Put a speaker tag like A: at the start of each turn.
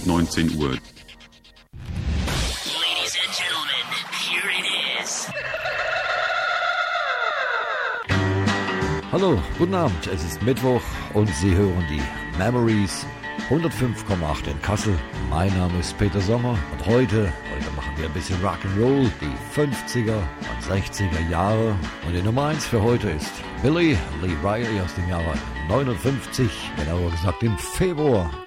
A: 19 Uhr.
B: Ladies and gentlemen, here it is.
C: Hallo, guten Abend, es ist Mittwoch und Sie hören die Memories 105,8 in Kassel. Mein Name ist Peter Sommer und heute machen wir ein bisschen Rock'n'Roll, die 50er und 60er Jahre. Und die Nummer 1 für heute ist Billy Lee Riley aus dem Jahre 59, genauer gesagt im Februar